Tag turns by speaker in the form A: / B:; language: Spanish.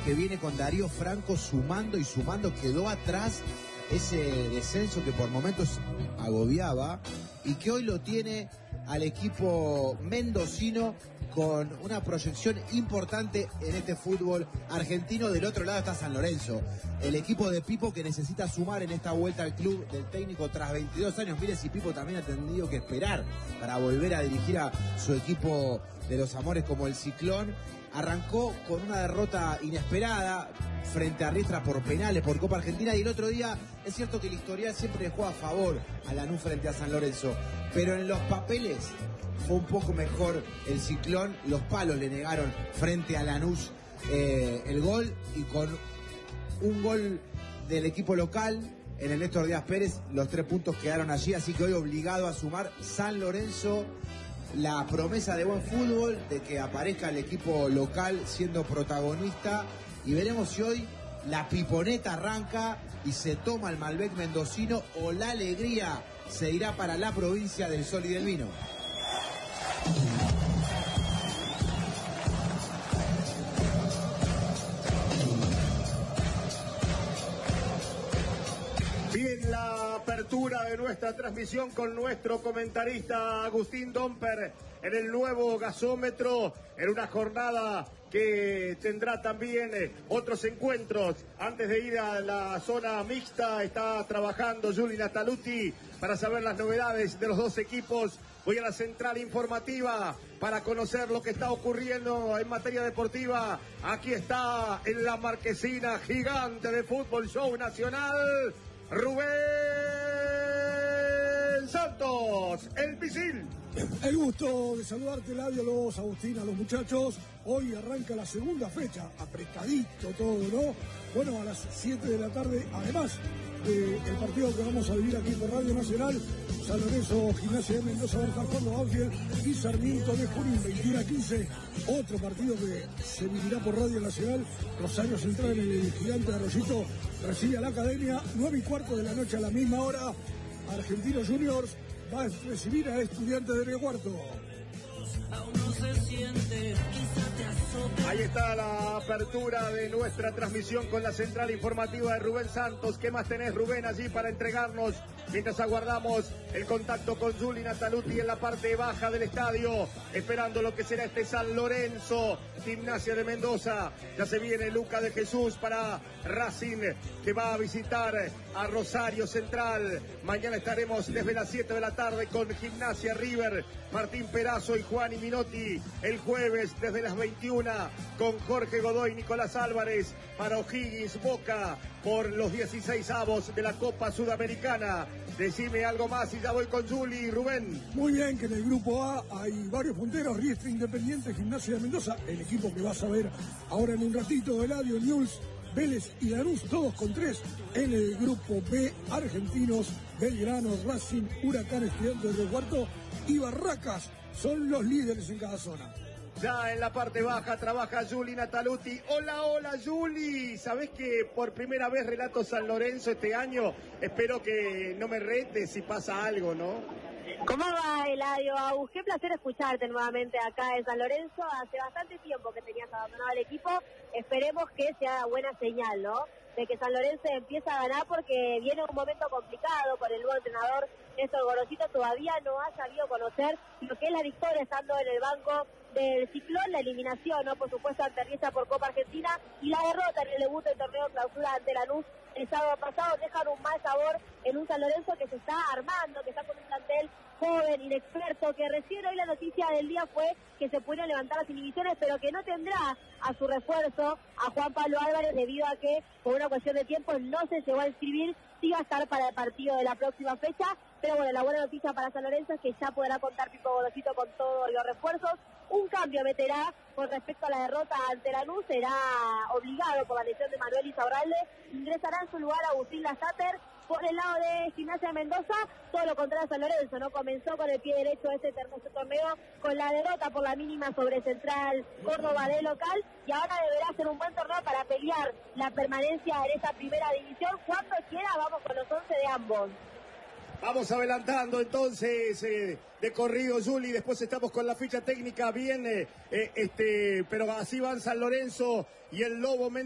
A: que viene con Darío Franco sumando y sumando, quedó atrás ese descenso que por momentos agobiaba y que hoy lo tiene al equipo mendocino con una proyección importante en este fútbol argentino. Del otro lado está San Lorenzo, el equipo de Pipo, que necesita sumar en esta vuelta al club del técnico tras 22 años. Mire si Pipo también ha tenido que esperar para volver a dirigir a su equipo de los amores como el Ciclón. Arrancó con una derrota inesperada frente a Riestra por penales, por Copa Argentina, y el otro día es cierto que el historial siempre le juega a favor a Lanús frente a San Lorenzo, pero en los papeles fue un poco mejor el Ciclón. Los palos le negaron frente a Lanús el gol, y con un gol del equipo local en el Néstor Díaz Pérez los 3 puntos quedaron allí, así que hoy obligado a sumar San Lorenzo. La promesa de buen fútbol, de que aparezca el equipo local siendo protagonista, y veremos si hoy la piponeta arranca y se toma el Malbec mendocino, o la alegría se irá para la provincia del Sol y del Vino.
B: Bien, la apertura de nuestra transmisión con nuestro comentarista Agustín Domper en el nuevo gasómetro, en una jornada que tendrá también otros encuentros. Antes de ir a la zona mixta, está trabajando Juli Nataluti para saber las novedades de los dos equipos. Voy a la central informativa para conocer lo que está ocurriendo en materia deportiva. Aquí está en la marquesina gigante de Fútbol Show Nacional, Rubén Santos, el misil.
C: El gusto de saludarte, Eladio, a los Agustín, a los muchachos. Hoy arranca la segunda fecha, apretadito todo, ¿no? Bueno, a las 7 de la tarde, además del partido que vamos a vivir aquí por Radio Nacional, San Lorenzo, Gimnasia de Mendoza, Bertajón, Banfield y Sarmiento de Junín, 21-15. Otro partido que se vivirá por Radio Nacional. Rosario Central en el Gigante de Arroyito recibe a la Academia, 9:15 de la noche a la misma hora. Argentinos Juniors va a recibir a Estudiantes de Río Cuarto.
B: Ahí está la apertura de nuestra transmisión con la central informativa de Rubén Santos. ¿Qué más tenés, Rubén, allí para entregarnos mientras aguardamos el contacto con Juli Nataluti en la parte baja del estadio, esperando lo que será este San Lorenzo, Gimnasia de Mendoza? Ya se viene Luca de Jesús para Racing, que va a visitar a Rosario Central. Mañana estaremos desde las 7 de la tarde con Gimnasia River, Martín Perazo y Juan y Minotti. El jueves desde las 21 con Jorge Godoy y Nicolás Álvarez para O'Higgins Boca por los 16avos de la Copa Sudamericana. Decime algo más y ya voy con Juli, Rubén.
C: Muy bien, que en el grupo A hay varios punteros: Riestra, Independiente, Gimnasia de Mendoza, el equipo que vas a ver ahora en un ratito, Eladio, Newell's, Vélez y Lanús, todos con 3. En el grupo B, Argentinos, Belgrano, Racing, Huracán, Estudiantes de Río Cuarto y Barracas son los líderes en cada zona.
B: Ya en la parte baja trabaja Juli Nataluti. Hola, hola, Juli. ¿Sabés que por primera vez relato San Lorenzo este año? Espero que no me retes si pasa algo, ¿no?
D: ¿Cómo va, Eladio? Qué placer escucharte nuevamente acá en San Lorenzo. Hace bastante tiempo que tenías abandonado el equipo. Esperemos que sea buena señal, ¿no? De que San Lorenzo empieza a ganar, porque viene un momento complicado con el nuevo entrenador Néstor Gorosito. Todavía no ha sabido conocer lo que es la victoria estando en el banco del Ciclón, la eliminación, ¿no? Por supuesto, ante Riestra por Copa Argentina, y la derrota en el debut del torneo clausura ante Lanús el sábado pasado dejan un mal sabor en un San Lorenzo que se está armando, que está con un plantel joven, inexperto, que recién hoy la noticia del día fue que se pudieron levantar las inhibiciones, pero que no tendrá a su refuerzo a Juan Pablo Álvarez, debido a que por una cuestión de tiempo no se llegó a inscribir. Sí va a estar para el partido de la próxima fecha, pero bueno, la buena noticia para San Lorenzo es que ya podrá contar Pipo Gorosito con todos los refuerzos. Un cambio meterá con respecto a la derrota ante Lanús, será obligado por la lesión de Manuel Izaurralde. Ingresará en su lugar Agustín Lasater. Por el lado de Gimnasia de Mendoza, todo lo contrario a San Lorenzo, ¿no? Comenzó con el pie derecho este torneo con la derrota por la mínima sobre Central Córdoba de local, y ahora deberá ser un buen torneo para pelear la permanencia en esta primera división. Cuando quiera, vamos con los 11 de ambos.
B: Vamos adelantando entonces de corrido, Juli, después estamos con la ficha técnica bien, pero así van San Lorenzo y el Lobo Mendoza.